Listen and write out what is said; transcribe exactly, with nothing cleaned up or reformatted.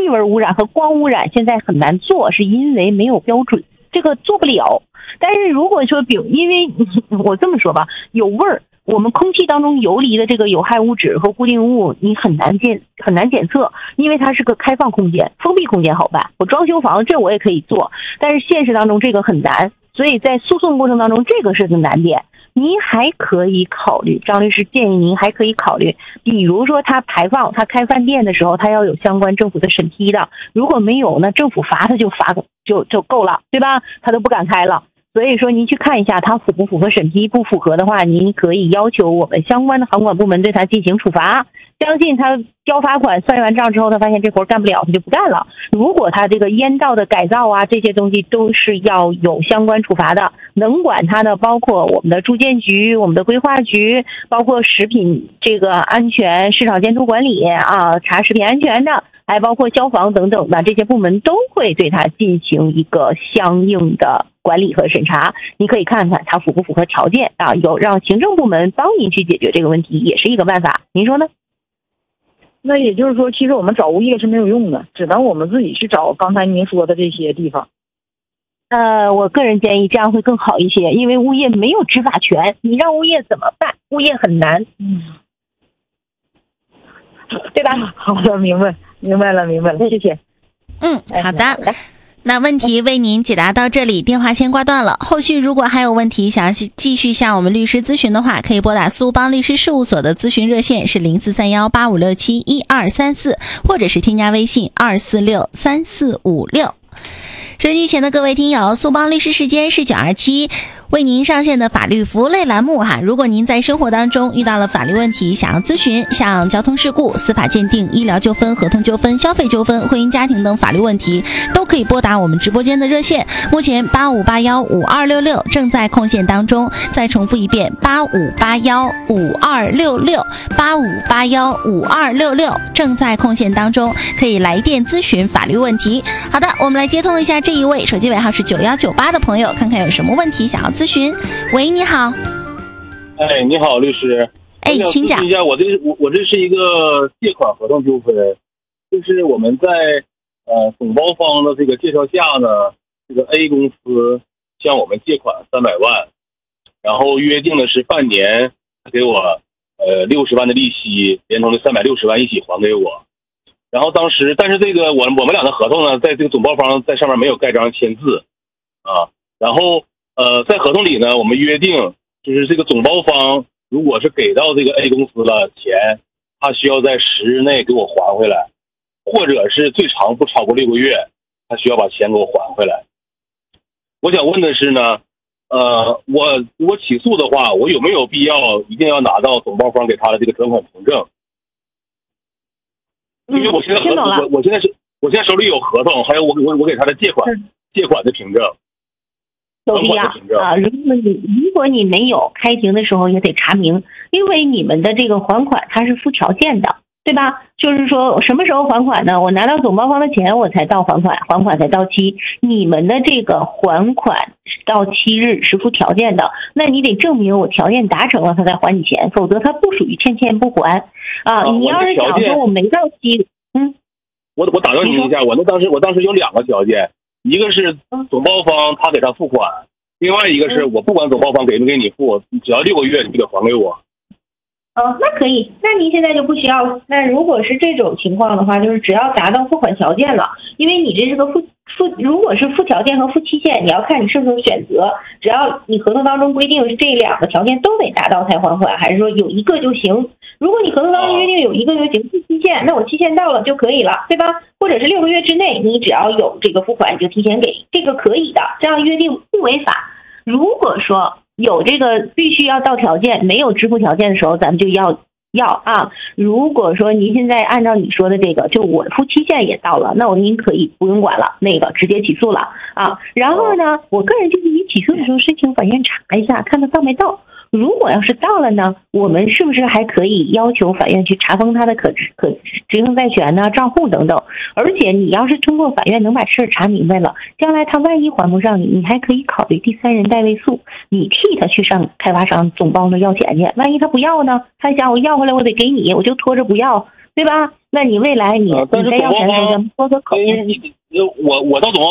味污染和光污染现在很难做，是因为没有标准，这个做不了。但是如果说比如因为我这么说吧，有味儿，我们空气当中游离的这个有害物质和固定物你很难检很难检测，因为它是个开放空间，封闭空间好办，我装修房这我也可以做，但是现实当中这个很难，所以在诉讼过程当中这个是个难点。您还可以考虑，张律师建议您还可以考虑，比如说他排放他开饭店的时候他要有相关政府的审批的，如果没有呢，政府罚他就罚就就够了，对吧？他都不敢开了。所以说您去看一下他符不符合审批，不符合的话您可以要求我们相关的航管部门对他进行处罚，相信他交罚款算完账之后他发现这活干不了他就不干了。如果他这个烟道的改造啊这些东西都是要有相关处罚的，能管他的包括我们的住建局、我们的规划局，包括食品这个安全市场监督管理啊，查食品安全的，还包括消防等等的这些部门都会对他进行一个相应的管理和审查。你可以看看他符不符合条件啊，有让行政部门帮您去解决这个问题也是一个办法，您说呢？ 那也就是说其实我们找物业是没有用的，只能我们自己去找刚才您说的这些地方。 呃，我个人建议这样会更好一些，因为物业没有执法权，你让物业怎么办？物业很难， 嗯， 对吧？ 好的，明白，明白了，明白了，谢谢。 嗯，好的。那问题为您解答到这里，电话先挂断了。后续如果还有问题想要继续向我们律师咨询的话，可以拨打苏邦律师事务所的咨询热线是零四三幺八五六七一二三四，或者是添加微信二四六三四五六。收音机前的各位听友，苏邦律师时间是九二七为您上线的法律服务类栏目哈。如果您在生活当中遇到了法律问题想要咨询，像交通事故、司法鉴定、医疗纠纷、合同纠纷、消费纠纷、婚姻家庭等法律问题，都可以拨打我们直播间的热线，目前八五八幺五二六六正在空线当中。再重复一遍，八五八幺五二六六，八五八幺五二六六正在空线当中，可以来电咨询法律问题。好的，我们来接通一下这一位手机尾号是九一九八的朋友，看看有什么问题想要咨询。喂，你好。 哎，你好，律师。 哎，请讲。 一下，我这我我这是一个借款合同纠纷，就是我们在呃总包方的这个介绍下呢，这个 A 公司向我们借款三百万，然后约定的是半年给我呃六十万的利息，连同的三百六十万一起还给我。然后当时，但是这个我我们俩的合同呢，在这个总包方在上面没有盖章签字啊。然后呃，在合同里呢，我们约定就是这个总包方如果是给到这个 A 公司了钱，他需要在十日内给我还回来，或者是最长不超过六个月，他需要把钱给我还回来。我想问的是呢，呃，我如果起诉的话，我有没有必要一定要拿到总包方给他的这个转款凭证？因为我现在合我我现在是我现在手里有合同，还有我我我给他的借款借款的凭证。 都一样啊！如果你如果你没有开庭的时候也得查明，因为你们的这个还款它是附条件的，对吧？就是说什么时候还款呢？我拿到总包方的钱我才到还款，还款才到期。你们的这个还款到期日是附条件的，那你得证明我条件达成了他才还你钱，否则他不属于欠钱不还啊！你要是想说我没到期，嗯， 我我打断您一下，我那当时我当时有两个条件。一个是总包方他给他付款，另外一个是我不管总包方给没给你付，只要六个月你就得还给我。 哦，那可以，那您现在就不需要。那如果是这种情况的话，就是只要达到付款条件了，因为你这是个附附，如果是附条件和附期限，你要看你是不是选择，只要你合同当中规定是这两个条件都得达到才还款，还是说有一个就行？如果你合同当中约定有一个就行，附期限，那我期限到了就可以了，对吧？或者是六个月之内，你只要有这个付款，你就提前给，这个可以的，这样约定不违法。如果说有这个必须要到条件，没有支付条件的时候，咱们就要要啊。如果说您现在按照你说的这个，就我付期限也到了，那我您可以不用管了，那个直接起诉了啊。然后呢，我个人建议你起诉的时候申请法院查一下，看他到没到。如果要是到了呢，我们是不是还可以要求法院去查封他的可可执行债权呢、账户等等？而且你要是通过法院能把事儿查明白了，将来他万一还不上你，你还可以考虑第三人代位诉，你替他去上开发商总包那要钱去。万一他不要呢？他想我要回来我得给你，我就拖着不要， 对吧？那你未来你、 啊、但是你在要钱的时候咱们说个口。 因为你我我到总